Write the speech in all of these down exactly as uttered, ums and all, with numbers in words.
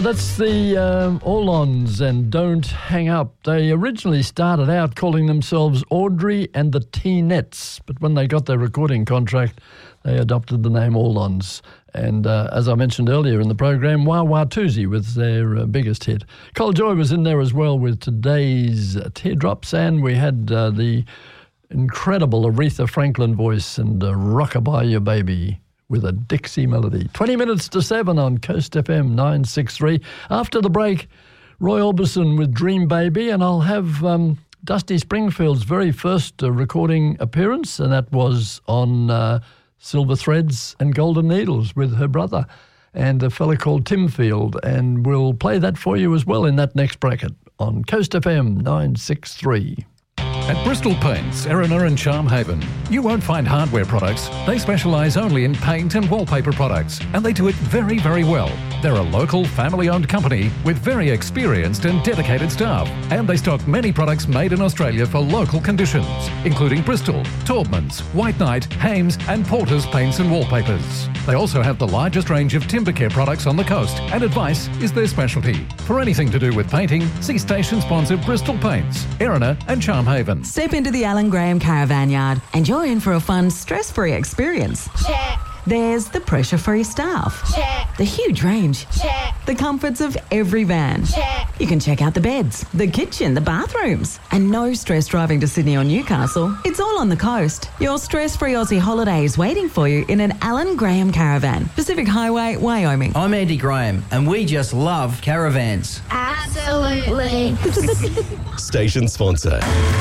That's the um, All-Ons and Don't Hang Up. They originally started out calling themselves Audrey and the T-Nets, but when they got their recording contract, they adopted the name All-Ons. And uh, as I mentioned earlier in the program, Wah Wah Toozy was their uh, biggest hit. Cole Joy was in there as well with today's uh, Teardrops, and we had uh, the incredible Aretha Franklin voice and uh, Rockabye Your Baby with a Dixie melody. twenty minutes to seven on Coast F M nine sixty-three. After the break, Roy Orbison with Dream Baby, and I'll have um, Dusty Springfield's very first uh, recording appearance, and that was on uh, Silver Threads and Golden Needles with her brother and a fella called Tim Field, and we'll play that for you as well in that next bracket on Coast F M nine sixty-three. At Bristol Paints, Erina and Charmhaven, you won't find hardware products. They specialise only in paint and wallpaper products, and they do it very, very well. They're a local, family-owned company with very experienced and dedicated staff, and they stock many products made in Australia for local conditions, including Bristol, Taubmans, White Knight, Hames and Porter's paints and wallpapers. They also have the largest range of timber care products on the coast, and advice is their specialty. For anything to do with painting, see station sponsor Bristol Paints, Erina and Charmhaven. Step into the Alan Graham Caravan Yard and you're in for a fun, stress-free experience. Check. There's the pressure-free staff. Check. The huge range. Check. The comforts of every van. Check. You can check out the beds, the kitchen, the bathrooms. And no stress driving to Sydney or Newcastle. It's all on the coast. Your stress-free Aussie holiday is waiting for you in an Alan Graham Caravan. Pacific Highway, Wyoming. I'm Andy Graham, and we just love caravans. Absolutely. Station sponsor.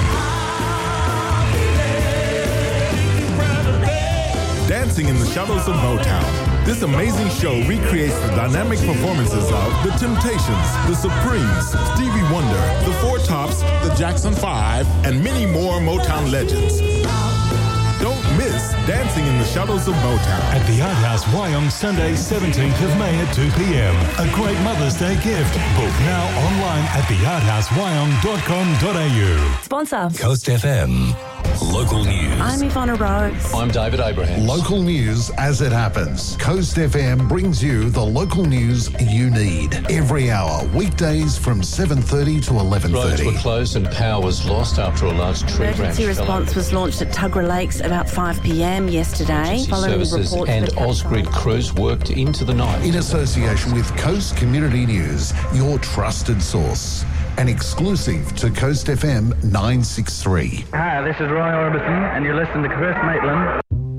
Dancing in the Shadows of Motown. This amazing show recreates the dynamic performances of The Temptations, The Supremes, Stevie Wonder, The Four Tops, The Jackson Five, and many more Motown legends. Don't miss Dancing in the Shadows of Motown. At the Art House Wyong, Sunday, seventeenth of May at two p.m. A great Mother's Day gift. Book now online at the art house wyong dot com dot a u. Sponsor. Coast F M. Local news. I'm Ivana Rose. I'm David Abraham. Local news as it happens. Coast F M brings you the local news you need every hour, weekdays from seven thirty to eleven thirty. Roads were closed and power was lost after a large tree branch. Emergency response was launched at Tuggerah Lakes about five p.m. yesterday. Emergency following services reports and that Ausgrid crews worked into the night. In association with Coast Community News, your trusted source. An exclusive to Coast F M nine sixty-three. Hi, this is Roy Orbison, and you're listening to Chris Maitland.